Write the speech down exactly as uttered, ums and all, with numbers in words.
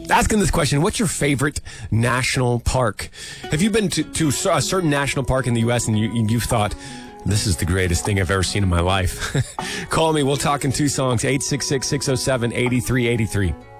asking this question. What's your favorite national park? Have you been to, to a certain national park in the U S and you, you've thought, this is the greatest thing I've ever seen in my life? Call me. We'll talk in two songs. eight six six, six oh seven, eight three eight three.